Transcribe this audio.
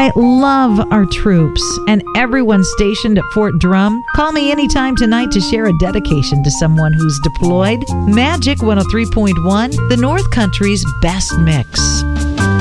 I love our troops and everyone stationed at Fort Drum. Call me anytime tonight to share a dedication to someone who's deployed. Magic 103.1, the North Country's best mix.